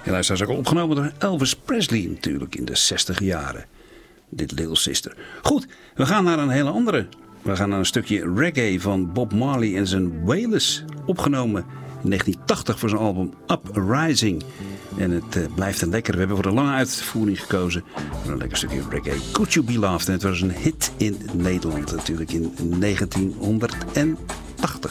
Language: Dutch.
Helaas is ook al opgenomen door Elvis Presley natuurlijk in de 60 jaren. Dit Little Sister. Goed, we gaan naar een hele andere. We gaan naar een stukje reggae van Bob Marley en zijn Wailers. Opgenomen in 1980 voor zijn album Uprising. En het blijft een lekker. We hebben voor een lange uitvoering gekozen. Voor een lekker stukje reggae. Could You Be Loved. En het was een hit in Nederland natuurlijk in 1980.